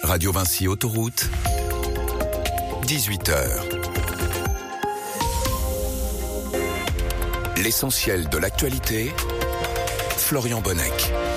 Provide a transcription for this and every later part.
Radio Vinci Autoroute, 18h. L'essentiel de l'actualité, Florian Bonnec.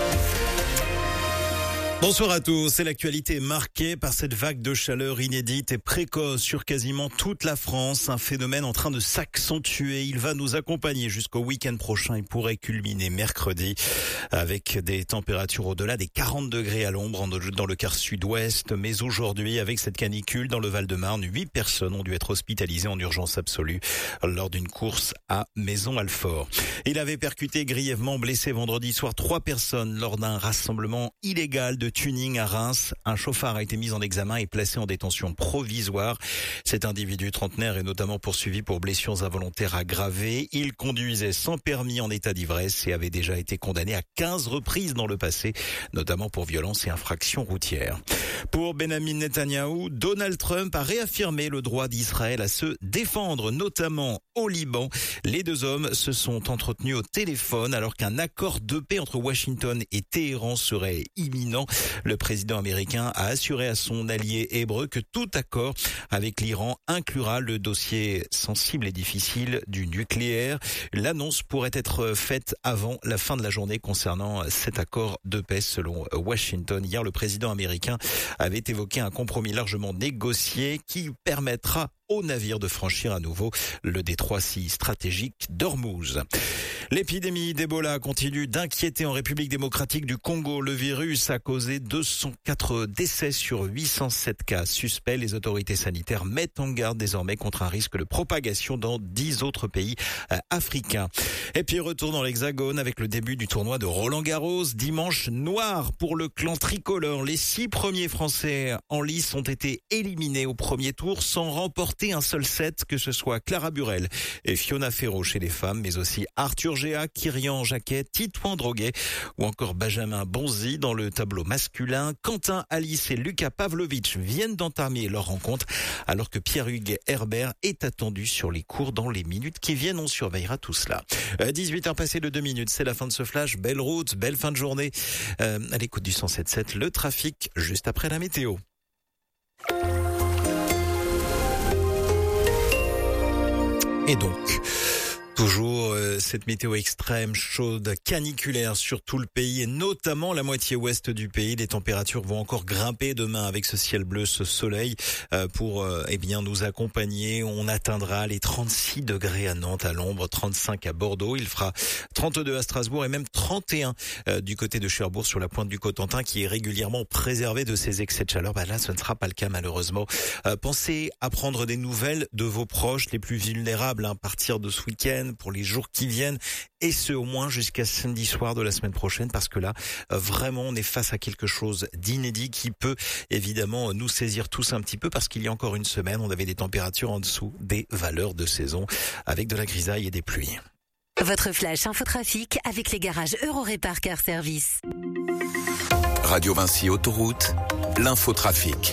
Bonsoir à tous. C'est l'actualité marquée par cette vague de chaleur inédite et précoce sur quasiment toute la France. Un phénomène en train de s'accentuer. Il va nous accompagner jusqu'au week-end prochain. Il pourrait culminer mercredi avec des températures au-delà des 40 degrés à l'ombre dans le quart sud-ouest. Mais aujourd'hui, avec cette canicule dans le Val-de-Marne, 8 personnes ont dû être hospitalisées en urgence absolue lors d'une course à Maison-Alfort. Il avait percuté grièvement blessé vendredi soir 3 personnes lors d'un rassemblement illégal de tuning à Reims. Un chauffard a été mis en examen et placé en détention provisoire. Cet individu trentenaire est notamment poursuivi pour blessures involontaires aggravées. Il conduisait sans permis en état d'ivresse et avait déjà été condamné à 15 reprises dans le passé, notamment pour violence et infractions routières. Pour Benjamin Netanyahou, Donald Trump a réaffirmé le droit d'Israël à se défendre, notamment au Liban. Les deux hommes se sont entretenus au téléphone alors qu'un accord de paix entre Washington et Téhéran serait imminent. Le président américain a assuré à son allié hébreu que tout accord avec l'Iran inclura le dossier sensible et difficile du nucléaire. L'annonce pourrait être faite avant la fin de la journée concernant cet accord de paix selon Washington. Hier, le président américain avait évoqué un compromis largement négocié qui permettra aux navires de franchir à nouveau le détroit si stratégique d'Ormuz. L'épidémie d'Ebola continue d'inquiéter en République démocratique du Congo. Le virus a causé 204 décès sur 807 cas suspects. Les autorités sanitaires mettent en garde désormais contre un risque de propagation dans 10 autres pays africains. Et puis retour dans l'Hexagone avec le début du tournoi de Roland-Garros. Dimanche noir pour le clan tricolore. Les 6 premiers Français en lice ont été éliminés au premier tour sans remporter un seul set, que ce soit Clara Burel et Fiona Ferro chez les femmes, mais aussi Arthur Géa, Kyrian Jacquet, Titouan Droguet ou encore Benjamin Bonzi dans le tableau masculin. Quentin Alice et Lucas Pavlovic viennent d'entamer leur rencontre alors que Pierre-Hugues Herbert est attendu sur les cours dans les minutes qui viennent. On surveillera tout cela. 18h passées de 2 minutes, c'est la fin de ce flash. Belle route, belle fin de journée. À l'écoute du 107.7, le trafic juste après la météo. Et donc, toujours cette météo extrême, chaude, caniculaire sur tout le pays et notamment la moitié ouest du pays. Les températures vont encore grimper demain avec ce ciel bleu, ce soleil pour nous accompagner. On atteindra les 36 degrés à Nantes à l'ombre, 35 à Bordeaux. Il fera 32 à Strasbourg et même 31 du côté de Cherbourg sur la pointe du Cotentin qui est régulièrement préservé de ces excès de chaleur. Là, ce ne sera pas le cas malheureusement. Pensez à prendre des nouvelles de vos proches les plus vulnérables à partir de ce week-end pour les jours qui viennent et ce au moins jusqu'à samedi soir de la semaine prochaine parce que là vraiment on est face à quelque chose d'inédit qui peut évidemment nous saisir tous un petit peu parce qu'il y a encore une semaine on avait des températures en dessous des valeurs de saison avec de la grisaille et des pluies. Votre flash infotrafic avec les garages Eurorépar Car Service. Radio Vinci Autoroute, l'infotrafic.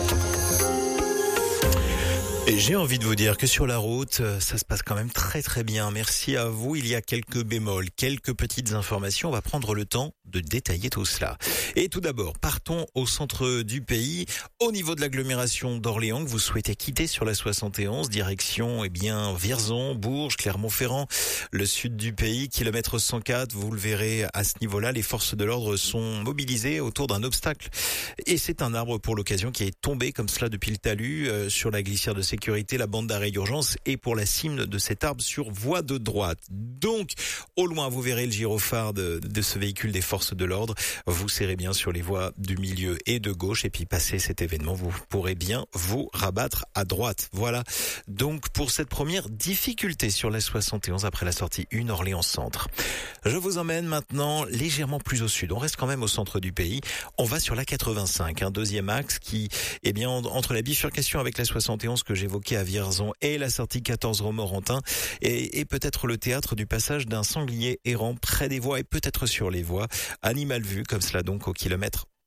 Et j'ai envie de vous dire que sur la route, ça se passe quand même très très bien. Merci à vous. Il y a quelques bémols, quelques petites informations. On va prendre le temps de détailler tout cela. Et tout d'abord, partons au centre du pays. Au niveau de l'agglomération d'Orléans, que vous souhaitez quitter sur la 71, direction Vierzon, Bourges, Clermont-Ferrand, le sud du pays, kilomètre 104. Vous le verrez à ce niveau-là, les forces de l'ordre sont mobilisées autour d'un obstacle. Et c'est un arbre pour l'occasion qui est tombé comme cela depuis le talus sur la glissière de sécurité, la bande d'arrêt d'urgence et pour la cime de cet arbre sur voie de droite. Donc, au loin, vous verrez le gyrophare de ce véhicule des forces de l'ordre. Vous serrez bien sur les voies du milieu et de gauche et puis passer cet événement, vous pourrez bien vous rabattre à droite. Voilà. Donc, pour cette première difficulté sur la 71 après la sortie 1 Orléans Centre. Je vous emmène maintenant légèrement plus au sud. On reste quand même au centre du pays. On va sur la 85, un deuxième axe qui, entre la bifurcation avec la 71 que j'évoquais à Vierzon et la sortie 14 Romorantin et peut-être le théâtre du passage d'un sanglier errant près des voies et peut-être sur les voies. Animal vu comme cela donc au kilomètre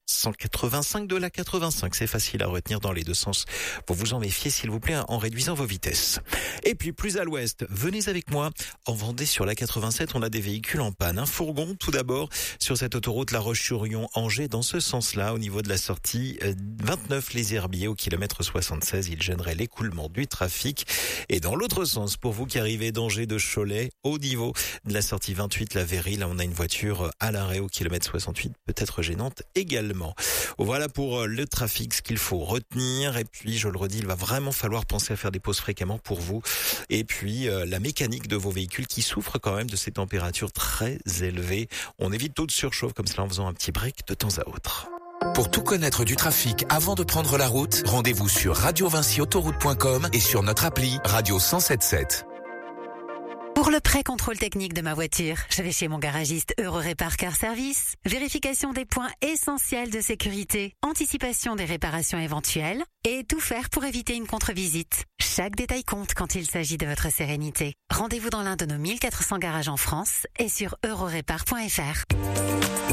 185 de la 85. C'est facile à retenir dans les deux sens. Pour vous en méfier, s'il vous plaît, en réduisant vos vitesses. Et puis, plus à l'ouest, venez avec moi. En Vendée, sur la 87, on a des véhicules en panne. Un fourgon, tout d'abord, sur cette autoroute La Roche-sur-Yon-Angers, dans ce sens-là, au niveau de la sortie 29 Les Herbiers, au kilomètre 76. Il gênerait l'écoulement du trafic. Et dans l'autre sens, pour vous qui arrivez d'Angers de Cholet, au niveau de la sortie 28 La Verrie, là, on a une voiture à l'arrêt au kilomètre 68, peut-être gênante également. Voilà pour le trafic, ce qu'il faut retenir. Et puis, je le redis, il va vraiment falloir penser à faire des pauses fréquemment pour vous. Et puis, la mécanique de vos véhicules qui souffrent quand même de ces températures très élevées. On évite toute surchauffe comme cela en faisant un petit break de temps à autre. Pour tout connaître du trafic avant de prendre la route, rendez-vous sur radiovincyautoroute.com et sur notre appli Radio 107.7. Pour le pré-contrôle technique de ma voiture, je vais chez mon garagiste Eurorépar Car Service. Vérification des points essentiels de sécurité, anticipation des réparations éventuelles et tout faire pour éviter une contre-visite. Chaque détail compte quand il s'agit de votre sérénité. Rendez-vous dans l'un de nos 1400 garages en France et sur eurorépar.fr.